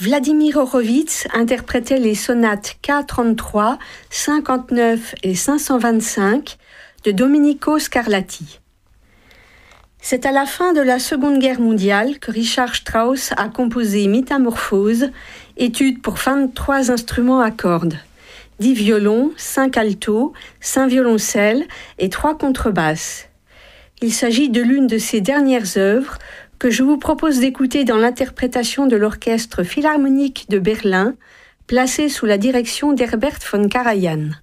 Vladimir Horowitz interprétait les sonates K33, 59 et 525 de Domenico Scarlatti. C'est à la fin de la Seconde Guerre mondiale que Richard Strauss a composé Métamorphose, étude pour 23 instruments à cordes, 10 violons, 5 altos, 5 violoncelles et 3 contrebasses. Il s'agit de l'une de ses dernières œuvres que je vous propose d'écouter dans l'interprétation de l'Orchestre philharmonique de Berlin, placé sous la direction d'Herbert von Karajan.